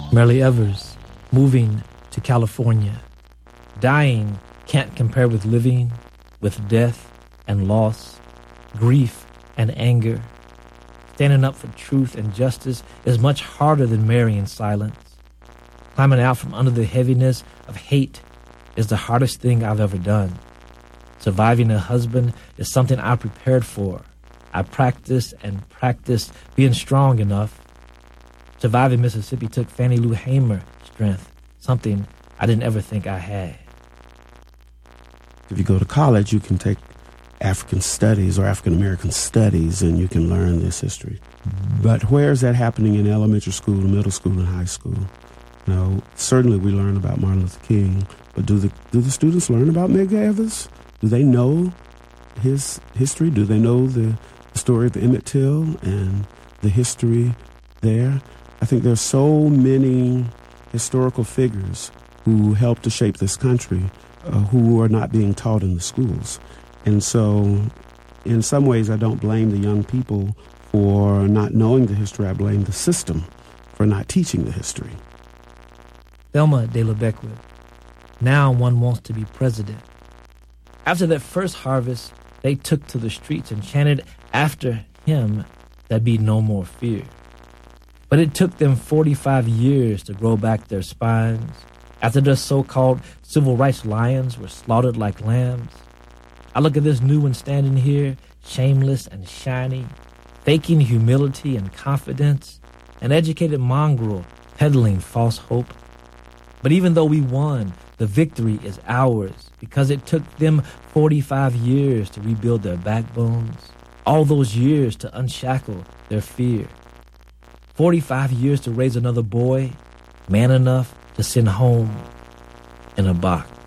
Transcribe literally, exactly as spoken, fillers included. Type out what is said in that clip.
Myrlie Evers, moving to California. Dying can't compare with living, with death and loss, grief and anger. Standing up for truth and justice is much harder than marrying silence. Climbing out from under the heaviness of hate is the hardest thing I've ever done. Surviving a husband is something I prepared for. I practiced and practiced being strong enough. Surviving Mississippi took Fannie Lou Hamer strength, something I didn't ever think I had. If you go to college, you can take African studies or African American studies and you can learn this history. But where is that happening in elementary school, middle school, and high school? You know, certainly we learn about Martin Luther King, but do the do the students learn about Medgar Evers? Do they know his history? Do they know the, the story of Emmett Till and the history there? I think there's so many historical figures who helped to shape this country uh, who are not being taught in the schools. And so in some ways I don't blame the young people for not knowing the history. I blame the system for not teaching the history. Thelma De La Beckwith. Now one wants to be president. After that first harvest, they took to the streets and chanted after him, there'd be no more fear. But it took them forty-five years to grow back their spines after their so-called civil rights lions were slaughtered like lambs. I look at this new one standing here, shameless and shiny, faking humility and confidence, an educated mongrel peddling false hope. But even though we won, the victory is ours because it took them forty-five years to rebuild their backbones, all those years to unshackle their fear, forty-five years to raise another boy, man enough to send home in a box.